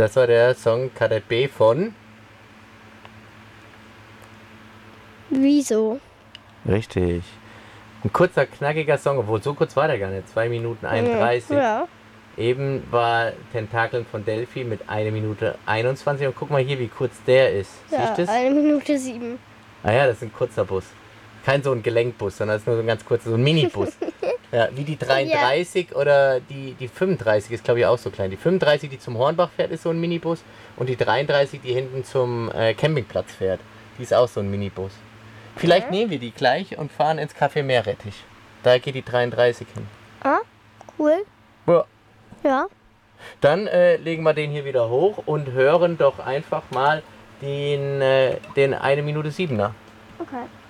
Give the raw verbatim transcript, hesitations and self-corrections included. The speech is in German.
Das war der Song Kadett B von... Wieso? Richtig. Ein kurzer, knackiger Song, obwohl so kurz war der gar nicht. zwei Minuten einunddreißig. Ja. Eben war Tentakeln von Delphi mit einer Minute einundzwanzig. Und guck mal hier, wie kurz der ist. Ja, Siehst du das? eine Minute sieben. Ah ja, das ist ein kurzer Bus. Kein so ein Gelenkbus, sondern das ist nur so ein ganz kurzer, so ein Minibus. Ja, wie die dreiunddreißig ja. Oder die, die fünfunddreißig ist, glaube ich, auch so klein. Die fünfunddreißig, die zum Hornbach fährt, ist so ein Minibus. Und die dreiunddreißig, die hinten zum äh, Campingplatz fährt, die ist auch so ein Minibus. Vielleicht ja. nehmen wir die gleich und fahren ins Café Meerrettich. Da geht die dreiunddreißig hin. Ah, cool. Ja. Ja. Dann äh, legen wir den hier wieder hoch und hören doch einfach mal den, äh, den eine Minute siebener. Okay.